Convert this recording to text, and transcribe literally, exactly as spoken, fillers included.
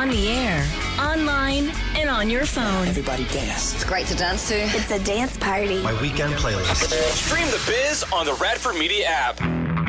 On the air, online, and on your phone. Everybody dance. It's great to dance to. It's a dance party. My weekend playlist. Stream The Biz on the Radford Media app.